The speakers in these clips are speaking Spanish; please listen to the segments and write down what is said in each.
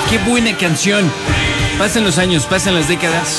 Qué buena canción. Pasan los años, pasan las décadas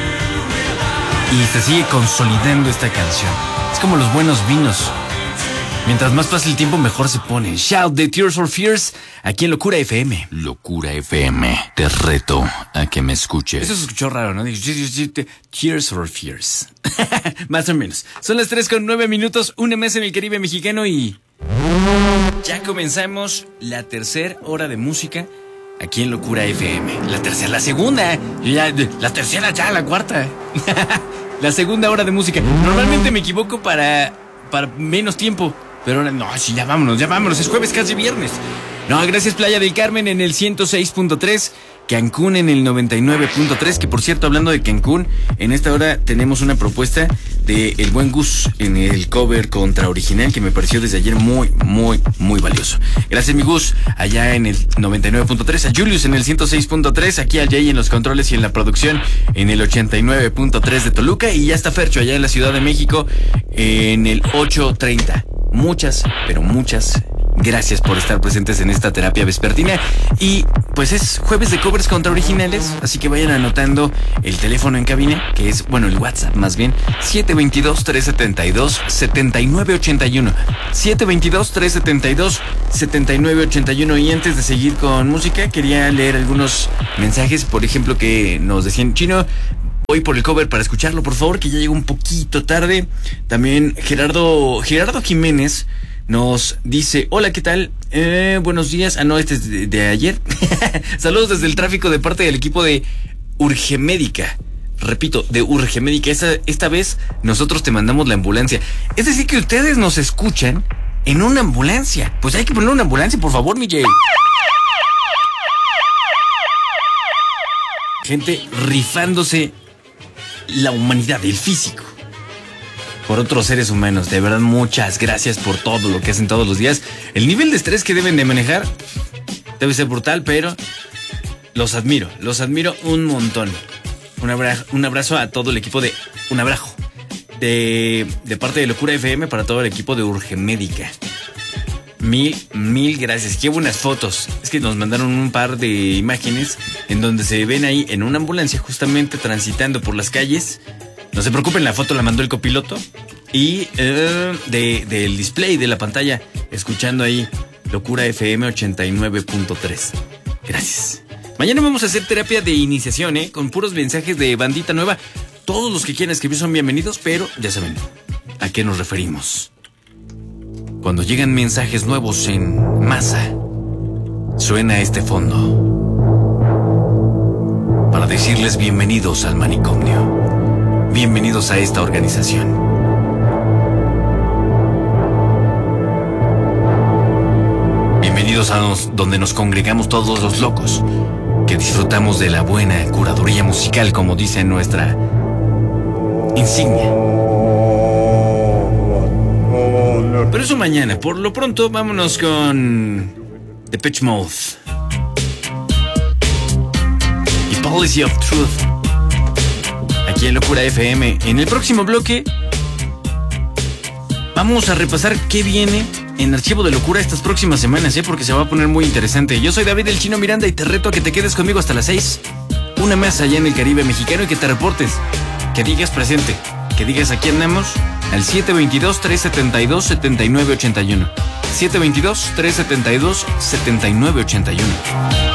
y se sigue consolidando esta canción. Es como los buenos vinos. Mientras más pasa el tiempo, mejor se ponen. Shout de Tears for Fears, aquí en Locura FM. Locura FM, te reto a que me escuches. Eso se escuchó raro, ¿no? Tears for Fears. Más o menos. Son las 3:09, una mes en el Caribe mexicano y ya comenzamos la tercera hora de música aquí en Locura FM. La segunda. La tercera ya, la cuarta. La segunda hora de música. Normalmente me equivoco para menos tiempo. Pero ahora, no, sí, ya vámonos, es jueves, casi viernes. No, gracias Playa del Carmen en el 106.3, Cancún en el 99.3, que por cierto, hablando de Cancún, en esta hora tenemos una propuesta de El Buen Gus en el cover contra original, que me pareció desde ayer muy valioso. Gracias mi Gus, allá en el 99.3, a Julius en el 106.3, aquí a Jay en los controles y en la producción en el 89.3 de Toluca, y ya está Fercho allá en la Ciudad de México en el 830. Muchas gracias por estar presentes en esta terapia vespertina. Y pues es jueves de covers contra originales, así que vayan anotando el teléfono en cabina, que es, bueno, el WhatsApp más bien, 722-372-7981. 722-372-7981. Y antes de seguir con música, quería leer algunos mensajes, por ejemplo, que nos decían: Chino, voy por el cover para escucharlo, por favor, que ya llegó un poquito tarde. También Gerardo Jiménez nos dice: hola, ¿qué tal? Buenos días. No, este es de ayer. Saludos desde el tráfico de parte del equipo de Urgemédica. Repito, de Urgemédica. Esta vez nosotros te mandamos la ambulancia. Es decir, que ustedes nos escuchan en una ambulancia. Pues hay que poner una ambulancia, por favor, mi Jay. Gente rifándose la humanidad, el físico, por otros seres humanos. De verdad, muchas gracias por todo lo que hacen todos los días. El nivel de estrés que deben de manejar debe ser brutal, pero los admiro un montón. Un abrazo a todo el equipo de parte de Locura FM, para todo el equipo de Urgemédica. Mil gracias. Qué buenas fotos. Es que nos mandaron un par de imágenes en donde se ven ahí en una ambulancia justamente transitando por las calles. No se preocupen, la foto la mandó el copiloto. Y del display de la pantalla, escuchando ahí Locura FM 89.3. Gracias. Mañana vamos a hacer terapia de iniciación, con puros mensajes de bandita nueva. Todos los que quieran escribir son bienvenidos, pero ya saben a qué nos referimos. Cuando llegan mensajes nuevos en masa, suena este fondo para decirles bienvenidos al manicomio, bienvenidos a esta organización. Bienvenidos a donde nos congregamos todos los locos que disfrutamos de la buena curaduría musical, como dice nuestra insignia. Pero eso mañana. Por lo pronto, vámonos con Depeche Mode y Policy of Truth, aquí en Locura FM. En el próximo bloque vamos a repasar qué viene en Archivo de Locura estas próximas semanas, porque se va a poner muy interesante. Yo soy David el Chino Miranda y te reto a que te quedes conmigo hasta las 6. Una más allá en el Caribe mexicano, y que te reportes, que digas presente, que digas aquí andamos al 722-372-7981. 722-372-7981.